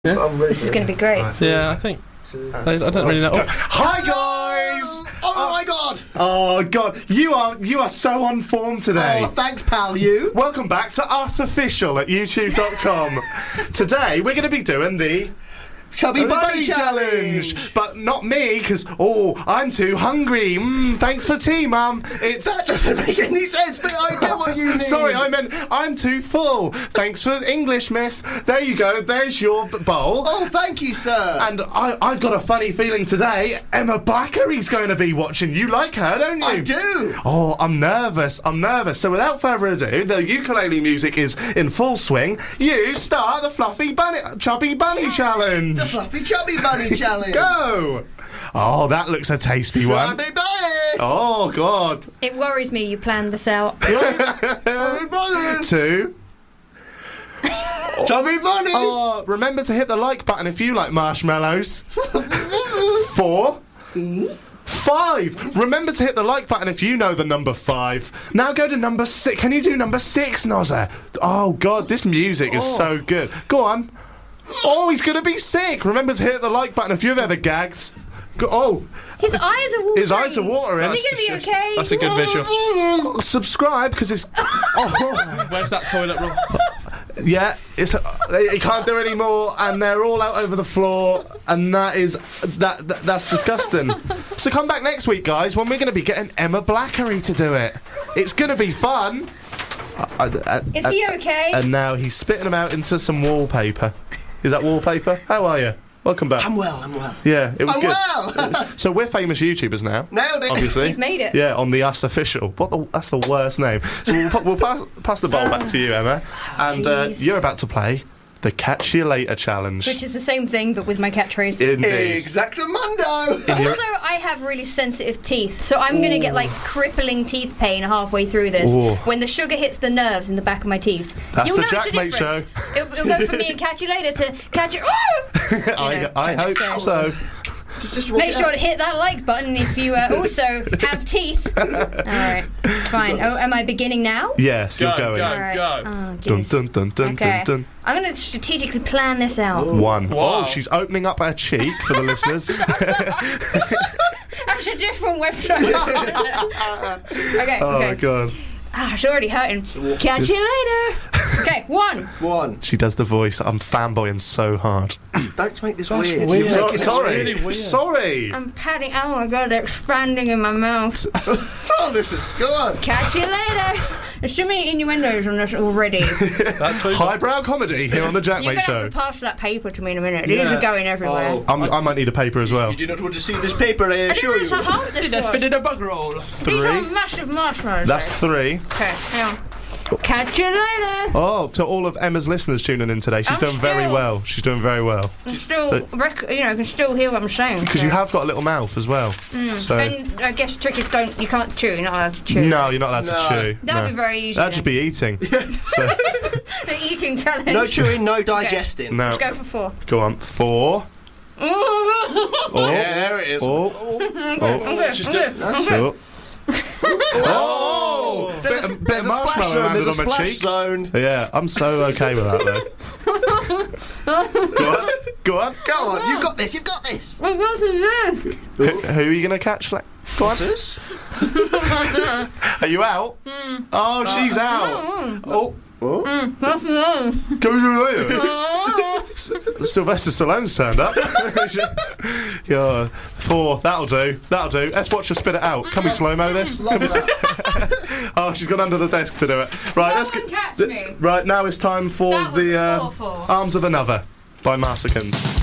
Yeah. This is going to be great. Yeah, I think. I don't really know. Oh. Hi guys! Oh my god! Oh god, you are so on form today. Oh, thanks, pal. You? Welcome back to Us Official at YouTube.com. Today we're going to be doing the Chubby Bunny Challenge! But not me, because, I'm too hungry. Thanks for tea, Mum. That doesn't make any sense, but I get what you mean. Sorry, I meant I'm too full. Thanks for English, miss. There you go, there's your bowl. Oh, thank you, sir. And I've got a funny feeling today Emma Blackery's going to be watching. You like her, don't you? I do. Oh, I'm nervous. So without further ado, the ukulele music is in full swing. You start the Chubby Bunny Challenge. The Fluffy Chubby Bunny Challenge. Go! Oh, that looks a tasty one. Chubby Bunny! Oh, God. It worries me you planned this out. Chubby Bunny! 2. Chubby Bunny! Oh, remember to hit the like button if you like marshmallows. 4. 5. Remember to hit the like button if you know the number 5. Now go to number 6. Can you do number 6, Nozza? Oh, God, this music is so good. Go on. Oh, he's going to be sick. Remember to hit the like button if you've ever gagged. His eyes are watering. His eyes are watering. Is he going to be okay? That's a good visual. Subscribe, because it's... Where's that toilet roll? Yeah, he can't do any more, and they're all out over the floor, and that's disgusting. So come back next week, guys, when we're going to be getting Emma Blackery to do it. It's going to be fun. Is he okay? And now he's spitting them out into some wallpaper. Is that wallpaper? How are you? Welcome back. I'm well. Yeah, it was I'm good. well! So we're famous YouTubers now. Nailed it. Obviously. You've made it. Yeah, on the Us Official. That's the worst name. So we'll pass the bowl back to you, Emma. And Jeez. you're about to play the Catch You Later Challenge. Which is the same thing, but with my catchphrase. Indeed. Exactamundo! Also, I have really sensitive teeth, so I'm going to get, crippling teeth pain halfway through this. Ooh. When the sugar hits the nerves in the back of my teeth. That's You'll the notice Jackmate difference. It'll go from me and Catch You Later to Catch You... I hope so. Just Make sure to hit that like button if you also have teeth. Alright, fine. Oh, am I beginning now? Yes, you're going. Go. Alright. Oh, Dun, jeez. dun, dun, dun, Okay. dun, dun. I'm going to strategically plan this out. 1. Wow. Oh, she's opening up her cheek for the listeners. That's a different website. Okay, Oh, okay. my God. It's already hurting. Catch you later. Okay, 1. 1. She does the voice. I'm fanboying so hard. Don't make this That's weird. weird. You're making it Sorry. really weird. Sorry. I'm patting. Oh my God, they're expanding in my mouth. Oh, this is... Go on. Catch you later. There's too many innuendos on this already. That's food. Highbrow comedy here on the You're Jackmate going to Show. have to pass that paper to me in a minute. These Yeah. are going everywhere. Oh. I might need a paper as well. You do not want to see this paper, I I didn't assure realize how you. hard this Let's was. fit in a bug roll. These are 3. massive marshmallows. That's 3. Okay, hang on. Catch you later. Oh, to all of Emma's listeners tuning in today, she's I'm doing very still- well. She's doing very well. I'm still, I can still hear what I'm saying. Because you have got a little mouth as well. So And I guess trick is you can't chew. You're not allowed to chew. no, you're not allowed to No. chew. That'd No. be very easy. That'd just be eating. So The eating challenge. No chewing, no digesting. no, Let's go for 4. go on. 4. Oh, Yeah, there it is. oh, I'm good. oh. Oh! There's a Bit of splash marshmallow zone. landed There's a on my splash cheek. zone. Yeah, I'm so okay with that though. Go on. Go on. Go on, you've got this, you've got this. What is this? Who are you going to catch? Go on. This? Are you out? Oh, she's out. Oh. What's this? Go later. Sylvester Stallone's turned up. Yeah, 4. That'll do. Let's watch her spit it out. Can we slow-mo this? Oh, she's gone under the desk to do it. Right, let's Someone get. catch me. Right, now it's time for That was the awful. Arms of Another by Marsicans.